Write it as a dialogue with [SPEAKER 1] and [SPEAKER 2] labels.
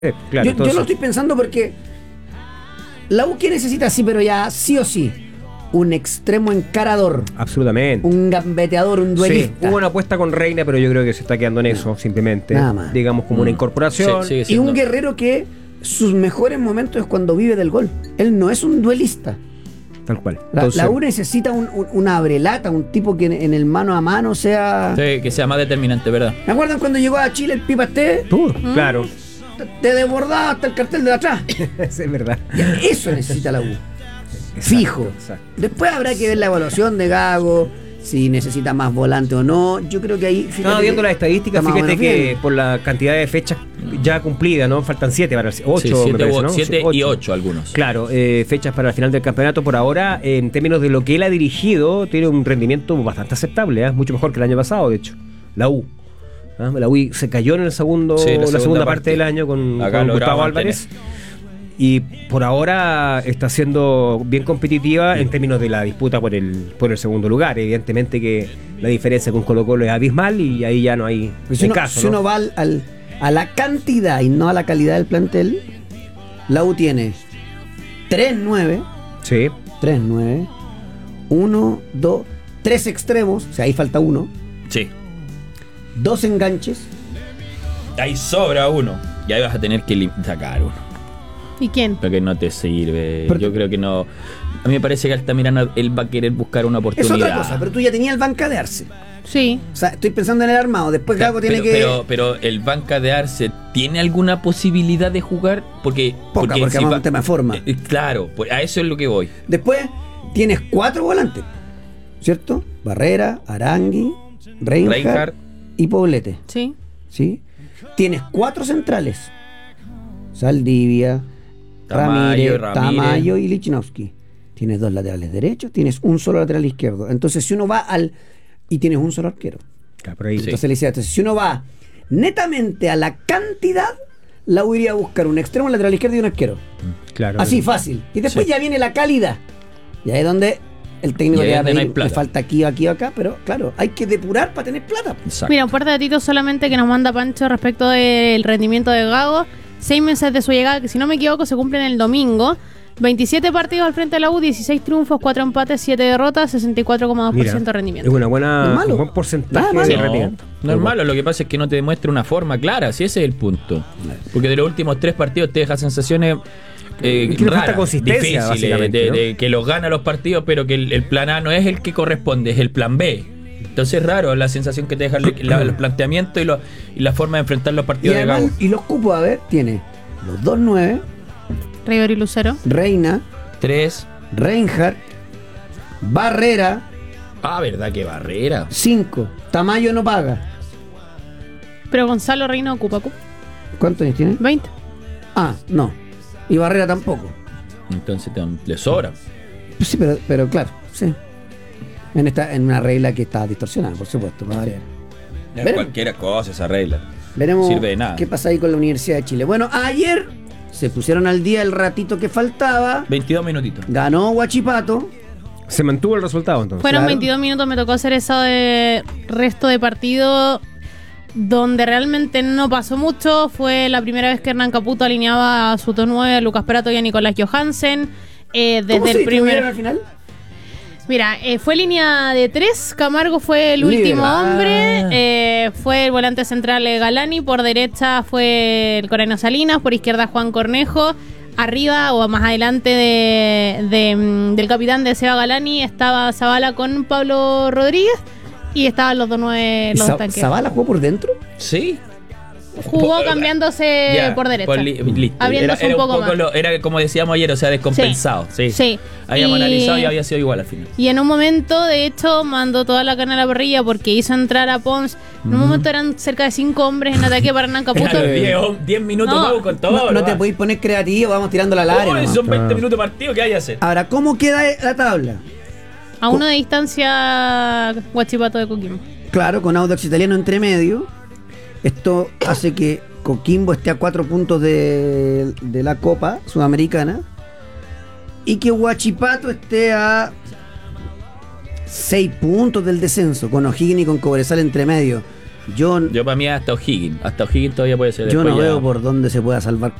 [SPEAKER 1] Claro,
[SPEAKER 2] yo
[SPEAKER 1] entonces,
[SPEAKER 2] lo estoy pensando porque la U que necesita, sí, pero ya sí o sí, un extremo encarador,
[SPEAKER 1] absolutamente.
[SPEAKER 2] un gambeteador, un
[SPEAKER 1] Sí,
[SPEAKER 2] duelista.
[SPEAKER 1] hubo una apuesta con Reina, pero yo creo que se está quedando en eso, simplemente.
[SPEAKER 2] Nada más.
[SPEAKER 1] Digamos, como una incorporación.
[SPEAKER 3] Sí,
[SPEAKER 2] Y un guerrero que sus mejores momentos es cuando vive del gol. Él no es un duelista.
[SPEAKER 1] Tal cual.
[SPEAKER 2] La U necesita una abrelata, un tipo que en el mano a mano sea...
[SPEAKER 3] Sí, que sea más determinante, ¿verdad?
[SPEAKER 2] ¿Me acuerdan cuando llegó a Chile el Pipa Esté?
[SPEAKER 1] Claro.
[SPEAKER 2] Te desbordaba hasta el cartel de atrás.
[SPEAKER 1] Es verdad.
[SPEAKER 2] Ya, eso necesita la U. Fijo.
[SPEAKER 1] Exacto.
[SPEAKER 2] Después habrá que ver la evaluación de Gago, si necesita más volante o no. Yo creo que ahí...
[SPEAKER 1] No, viendo las estadísticas,
[SPEAKER 2] está más o
[SPEAKER 1] fíjate
[SPEAKER 2] menos
[SPEAKER 1] que
[SPEAKER 2] bien.
[SPEAKER 1] por la cantidad de fechas ya cumplidas, ¿no? Faltan 7 para el 8, me parece, ¿no?
[SPEAKER 3] 7 y 8 algunos.
[SPEAKER 1] Claro, fechas para el final del campeonato. Por ahora, en términos de lo que él ha dirigido, tiene un rendimiento bastante aceptable, mucho mejor que el año pasado, de hecho. La U. La U se cayó en el segundo,
[SPEAKER 3] Sí,
[SPEAKER 1] la segunda parte
[SPEAKER 3] parte
[SPEAKER 1] del año con
[SPEAKER 3] Acá lograba
[SPEAKER 1] Gustavo
[SPEAKER 3] mantener.
[SPEAKER 1] Álvarez. Y por ahora está siendo bien competitiva en términos de la disputa por el segundo lugar. Evidentemente que la diferencia con Colo-Colo es abismal y ahí ya no hay caso.
[SPEAKER 2] Si uno va a la cantidad y no a la calidad del plantel, la U tiene 3-9,
[SPEAKER 1] Sí.
[SPEAKER 2] 3-9, 1, 2, 3 extremos, o sea, ahí falta uno,
[SPEAKER 3] Sí.
[SPEAKER 2] 2 enganches,
[SPEAKER 3] Ahí sobra uno. Y ahí vas a tener que sacar uno.
[SPEAKER 4] ¿Y quién?
[SPEAKER 3] Porque no te sirve.
[SPEAKER 2] Pero-
[SPEAKER 3] Yo creo que no. A mí me parece que Altamirano él va a querer buscar una
[SPEAKER 2] es
[SPEAKER 3] oportunidad.
[SPEAKER 2] otra cosa, pero tú ya tenías el bancadearse.
[SPEAKER 4] Sí.
[SPEAKER 2] O sea, estoy pensando en el armado, después
[SPEAKER 3] Claro,
[SPEAKER 2] Gago tiene
[SPEAKER 3] pero el banca de Arce tiene alguna posibilidad de jugar porque
[SPEAKER 2] Poca, porque vamos a un tema de forma.
[SPEAKER 3] Claro, pues a eso es lo que voy.
[SPEAKER 2] Después tienes 4 volantes, ¿cierto? Barrera, Arangui, Reinhardt
[SPEAKER 3] Reinhardt.
[SPEAKER 2] y Poblete,
[SPEAKER 4] Sí.
[SPEAKER 2] ¿sí? Tienes 4 centrales, Saldivia,
[SPEAKER 3] Tamayo,
[SPEAKER 2] Ramírez,
[SPEAKER 3] Ramírez.
[SPEAKER 2] Tamayo y Lichnowsky. Tienes 2 laterales derechos, tienes un solo lateral izquierdo. Entonces, si uno va y tienes un solo arquero.
[SPEAKER 1] Claro, por ahí.
[SPEAKER 3] Sí.
[SPEAKER 2] Entonces le decía, entonces, si uno va netamente a la cantidad, la U iría a buscar un extremo, un lateral izquierdo y un arquero.
[SPEAKER 1] Claro.
[SPEAKER 2] Así fácil. Y después
[SPEAKER 3] Sí.
[SPEAKER 2] ya viene la calidad. Y ahí es donde el técnico
[SPEAKER 3] Y ahí
[SPEAKER 2] le va a
[SPEAKER 3] es donde no hay
[SPEAKER 2] pedir,
[SPEAKER 3] plata.
[SPEAKER 2] le falta aquí, aquí o acá, pero claro, hay que depurar para tener plata.
[SPEAKER 3] Exacto.
[SPEAKER 4] Mira, un par de datitos solamente que nos manda Pancho respecto del rendimiento de Gago. 6 meses de su llegada, que si no me equivoco se cumplen el domingo. 27 partidos al frente de la U, 16 triunfos, 4 empates, 7 derrotas, 64,2% de rendimiento.
[SPEAKER 1] Es
[SPEAKER 2] No es malo.
[SPEAKER 1] un buen porcentaje
[SPEAKER 2] Nada
[SPEAKER 1] de
[SPEAKER 2] malo.
[SPEAKER 1] rendimiento.
[SPEAKER 3] No es malo, lo que pasa es que no te demuestra una forma clara, si ese es el punto. Porque de los últimos 3 partidos te deja sensaciones
[SPEAKER 1] que le falta
[SPEAKER 3] raras,
[SPEAKER 1] consistencia,
[SPEAKER 3] difíciles,
[SPEAKER 1] básicamente, ¿no?
[SPEAKER 3] de que los gana los partidos, pero que el plan A no es el que corresponde, es el plan B. Entonces es raro la sensación que te deja el planteamiento y la forma de enfrentar los
[SPEAKER 2] Y
[SPEAKER 3] partidos de
[SPEAKER 2] además,
[SPEAKER 3] Gago.
[SPEAKER 2] y los cupos, a ver, tiene los 2-9,
[SPEAKER 4] River y Lucero.
[SPEAKER 2] Reina,
[SPEAKER 3] 3.
[SPEAKER 2] Reinhardt, Barrera,
[SPEAKER 3] ¿Verdad que Barrera?
[SPEAKER 2] 5. Tamayo no paga.
[SPEAKER 4] Pero Gonzalo Reina ocupa cupo.
[SPEAKER 2] ¿Cuántos años tiene?
[SPEAKER 4] 20.
[SPEAKER 2] Ah, no. Y Barrera tampoco.
[SPEAKER 3] Entonces le sobra.
[SPEAKER 2] Sí, pero claro, sí. En una regla que está distorsionada, por supuesto, para variar. Veremos.
[SPEAKER 3] Cualquier cosa esa regla.
[SPEAKER 2] Veremos
[SPEAKER 3] Sirve de nada.
[SPEAKER 2] qué pasa ahí con la Universidad de Chile. Bueno, ayer se pusieron al día el ratito que faltaba.
[SPEAKER 3] 22 minutitos.
[SPEAKER 2] Ganó Huachipato.
[SPEAKER 1] Se mantuvo el resultado entonces.
[SPEAKER 4] Fueron
[SPEAKER 2] Claro.
[SPEAKER 4] 22 minutos, me tocó hacer eso de resto de partido donde realmente no pasó mucho. Fue la primera vez que Hernán Caputo alineaba a su 9, a Lucas Prato y a Nicolás Johansen. Desde
[SPEAKER 2] ¿Cómo se
[SPEAKER 4] el
[SPEAKER 2] distribuyeron
[SPEAKER 4] primer.
[SPEAKER 2] al final?
[SPEAKER 4] Mira, fue línea de 3. Camargo fue el
[SPEAKER 2] Líder.
[SPEAKER 4] último
[SPEAKER 2] Ah.
[SPEAKER 4] hombre. Fue el volante central Galani. Por derecha fue el Coreno Salinas. Por izquierda Juan Cornejo. Arriba o más adelante del capitán de Seba Galani estaba Zavala con Pablo Rodríguez. Y estaban los 2-9, los dos tanques.
[SPEAKER 2] ¿Zavala jugó por dentro?
[SPEAKER 3] Sí.
[SPEAKER 4] Jugó cambiándose
[SPEAKER 3] Ya,
[SPEAKER 4] por derecha.
[SPEAKER 3] Listo.
[SPEAKER 4] Abriéndose
[SPEAKER 3] Era
[SPEAKER 4] un poco más.
[SPEAKER 3] era como decíamos ayer, o sea, descompensado. Sí.
[SPEAKER 4] Sí.
[SPEAKER 3] Habíamos
[SPEAKER 4] Y-
[SPEAKER 3] analizado y había sido igual al final.
[SPEAKER 4] Y en un momento, de hecho, mandó toda la carne a la parrilla porque hizo entrar a Pons. En un momento eran cerca de 5 hombres en ataque para Hernán Caputo.
[SPEAKER 3] Claro, 10 minutos
[SPEAKER 4] No,
[SPEAKER 3] más con todo.
[SPEAKER 2] No, no te
[SPEAKER 3] va.
[SPEAKER 2] podéis poner creativo, vamos tirando la larga.
[SPEAKER 3] Oye,
[SPEAKER 2] nomás.
[SPEAKER 3] son 20 minutos de partido, ¿qué hay que hacer?
[SPEAKER 2] Ahora, ¿cómo queda la tabla?
[SPEAKER 4] A uno de distancia, Huachipato de Coquimbo.
[SPEAKER 2] Claro, con Audax Italiano entre medio. Esto hace que Coquimbo esté a 4 puntos de la Copa Sudamericana y que Huachipato esté a 6 puntos del descenso, con O'Higgins y con Cobresal entre medio. Yo
[SPEAKER 3] Yo para mí hasta O'Higgins todavía puede ser.
[SPEAKER 2] no
[SPEAKER 3] Después ya-
[SPEAKER 2] veo por dónde se pueda salvar